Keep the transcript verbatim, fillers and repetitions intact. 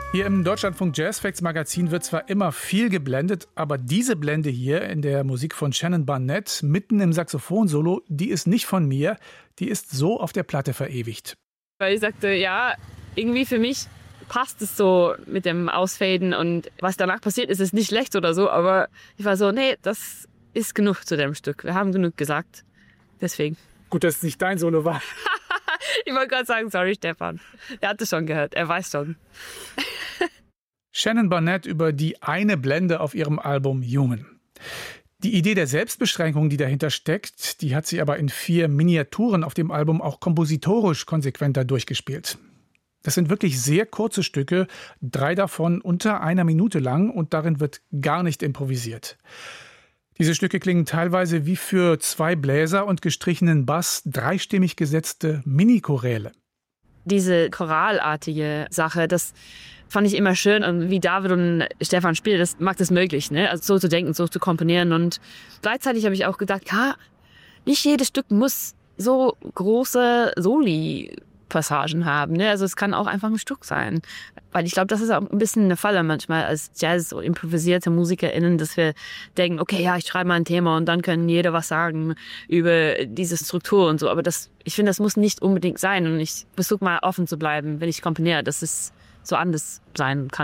Hier im Deutschlandfunk Jazz Facts Magazin wird zwar immer viel geblendet, aber diese Blende hier in der Musik von Shannon Barnett, mitten im Saxophon-Solo, die ist nicht von mir, die ist so auf der Platte verewigt. Weil ich sagte, ja, irgendwie für mich passt es so mit dem Ausfaden und was danach passiert, ist es nicht schlecht oder so, aber ich war so, nee, das ist genug zu dem Stück. Wir haben genug gesagt, deswegen. Gut, dass es nicht dein Solo war. Ich wollte gerade sagen, sorry Stefan, er hat es schon gehört, er weiß schon. Shannon Barnett über die eine Blende auf ihrem Album Human. Die Idee der Selbstbeschränkung, die dahinter steckt, die hat sie aber in vier Miniaturen auf dem Album auch kompositorisch konsequenter durchgespielt. Das sind wirklich sehr kurze Stücke, drei davon unter einer Minute lang und darin wird gar nicht improvisiert. Diese Stücke klingen teilweise wie für zwei Bläser und gestrichenen Bass dreistimmig gesetzte Mini-Choräle. Diese choralartige Sache, das fand ich immer schön. Und wie David und Stefan spielen, das macht es möglich, ne? Also so zu denken, so zu komponieren. Und gleichzeitig habe ich auch gedacht, ja, nicht jedes Stück muss so große Soli-Passagen haben, ne? Also es kann auch einfach ein Stück sein. Weil ich glaube, das ist auch ein bisschen eine Falle manchmal als Jazz- und improvisierte MusikerInnen, dass wir denken, okay, ja, ich schreibe mal ein Thema und dann können jeder was sagen über diese Struktur und so. Aber das, ich finde, das muss nicht unbedingt sein. Und ich versuche mal offen zu bleiben, wenn ich komponiere, dass es so anders sein kann.